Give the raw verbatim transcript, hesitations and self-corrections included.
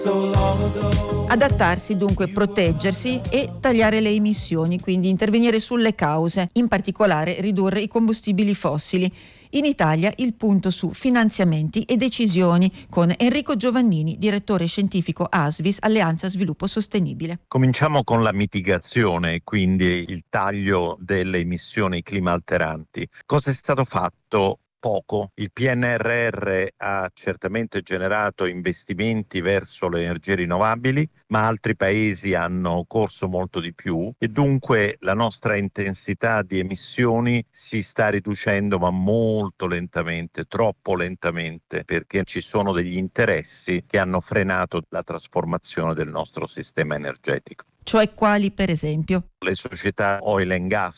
Adattarsi, dunque proteggersi e tagliare le emissioni, quindi intervenire sulle cause, in particolare ridurre i combustibili fossili. In Italia il punto su finanziamenti e decisioni con Enrico Giovannini, direttore scientifico A S V I S, Alleanza Sviluppo Sostenibile. Cominciamo con la mitigazione, quindi il taglio delle emissioni climalteranti. Cosa è stato fatto? Poco. Il P N R R ha certamente generato investimenti verso le energie rinnovabili, ma altri paesi hanno corso molto di più e dunque la nostra intensità di emissioni si sta riducendo, ma molto lentamente, troppo lentamente, perché ci sono degli interessi che hanno frenato la trasformazione del nostro sistema energetico. Cioè quali, per esempio? Le società oil and gas